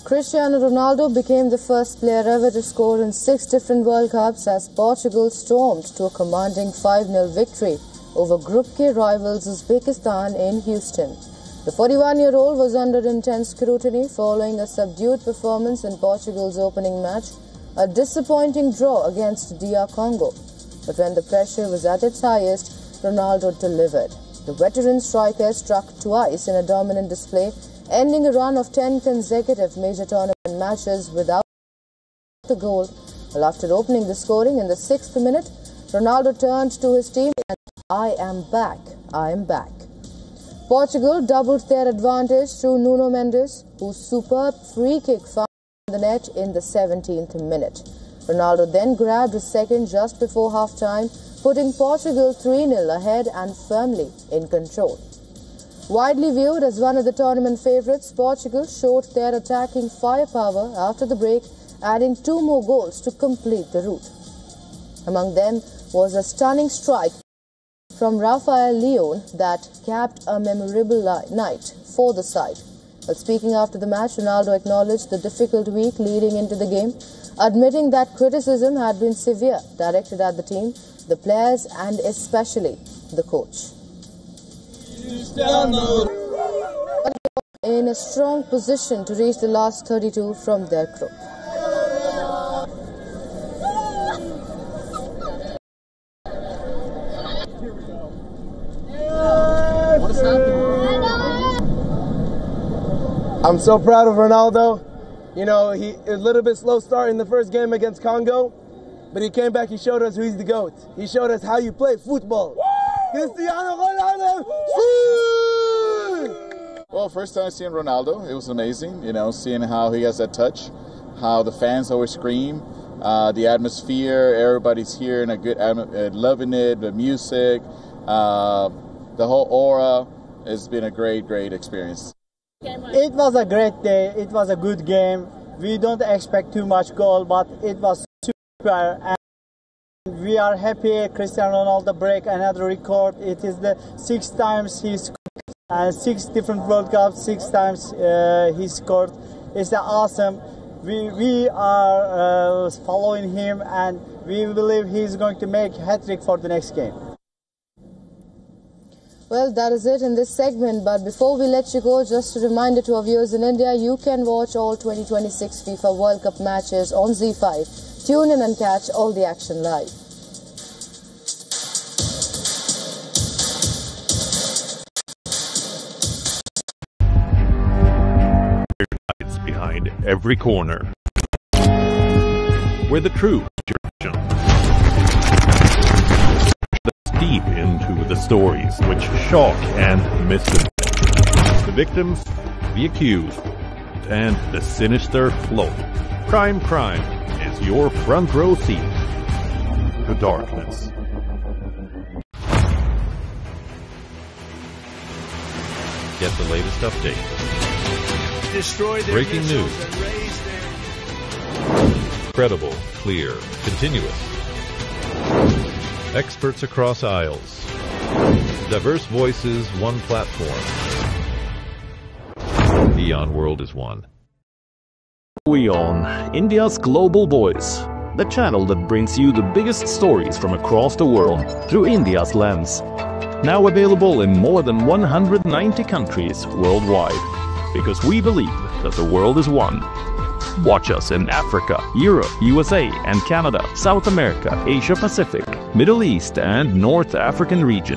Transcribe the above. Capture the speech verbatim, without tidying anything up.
Cristiano Ronaldo became the first player ever to score in six different World Cups as Portugal stormed to a commanding five nil victory over Group K rivals Uzbekistan in Houston. The forty-one-year-old was under intense scrutiny following a subdued performance in Portugal's opening match, a disappointing draw against D R Congo. But when the pressure was at its highest, Ronaldo delivered. The veteran striker struck twice in a dominant display, ending a run of ten consecutive major tournament matches without a goal. Well, after opening the scoring in the sixth minute, Ronaldo turned to his team and I am back, I am back. Portugal doubled their advantage through Nuno Mendes, whose superb free kick found the net in the seventeenth minute. Ronaldo then grabbed a second just before half-time, putting Portugal three nil ahead and firmly in control. Widely viewed as one of the tournament favourites, Portugal showed their attacking firepower after the break, adding two more goals to complete the route. Among them was a stunning strike from Rafael Leon that capped a memorable night for the side. But speaking after the match, Ronaldo acknowledged the difficult week leading into the game, admitting that criticism had been severe, directed at the team, the players and especially the coach. In a strong position to reach the last thirty-two from their group. What is happening? I'm so proud of Ronaldo. You know, he a little bit slow start in the first game against Congo, but he came back, he showed us who he's the GOAT. He showed us how you play football. Cristiano Ronaldo! Well, first time seeing Ronaldo, it was amazing, you know, seeing how he has that touch, how the fans always scream, uh, the atmosphere, everybody's here and a good, uh, loving it, the music, uh, the whole aura. Has been a great, great experience. It was a great day. It was a good game. We don't expect too much goal, but it was super. And we are happy Cristiano Ronaldo break another record. It is the six times he scored, and six different World Cups, six times uh, he scored. It's awesome. We we are uh, following him, and we believe he's going to make a hat-trick for the next game. Well, that is it in this segment, but before we let you go, just a reminder to our viewers in India, you can watch all twenty twenty-six FIFA World Cup matches on Z five. Tune in and catch all the action live. Behind every corner, where the truth deep into the stories which shock and mystify the victims, the accused, and the sinister flow. Crime Crime is your front row seat to darkness. Get the latest updates. Destroy their breaking news. Credible, clear, continuous. Experts across aisles. Diverse voices, one platform. Eon World is one. WION, India's global voice. The channel that brings you the biggest stories from across the world through India's lens. Now available in more than one hundred ninety countries worldwide. Because we believe that the world is one. Watch us in Africa, Europe, U S A and Canada, South America, Asia Pacific, Middle East and North African region.